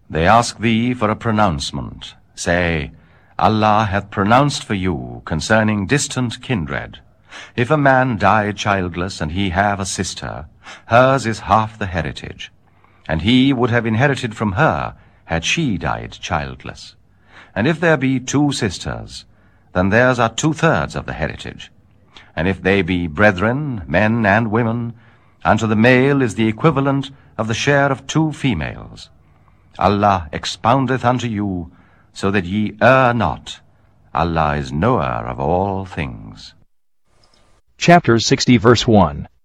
They ask thee for a pronouncement. Say, Allah hath pronounced for you concerning distant kindred. If a man die childless, and he have a sister, hers is half the heritage. And he would have inherited from her, had she died childless. And if there be 2 sisters, then theirs are 2/3 of the heritage. And if they be brethren, men and women, unto the male is the equivalent of the share of 2 females. Allah expoundeth unto you, so that ye err not. Allah is knower of all things. Chapter 60, verse 1.